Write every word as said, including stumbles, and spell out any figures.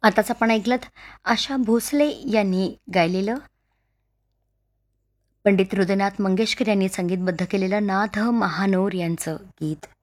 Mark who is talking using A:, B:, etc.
A: आताच आपण ऐकलत आशा भोसले यांनी गायलेलं, पंडित हृदयनाथ मंगेशकर यांनी संगीतबद्ध केलेलं नाथ महानोर यांचं गीत.